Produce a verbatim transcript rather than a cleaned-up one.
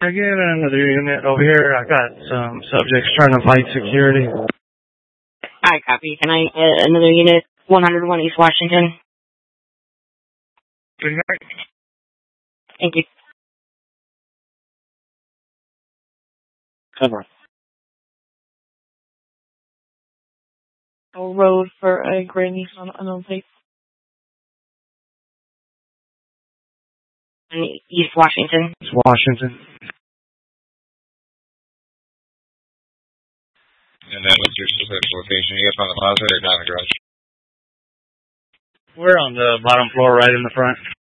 I get another unit over here. I got some subjects trying to fight security. I copy. Can I uh, another unit? one oh one East Washington. Good night. Thank you. Cover. Road for a gray Nissan unknown plate. East Washington. It's Washington. And then what's your specific location? You guys on the plaza or down the garage? We're on the bottom floor right in the front.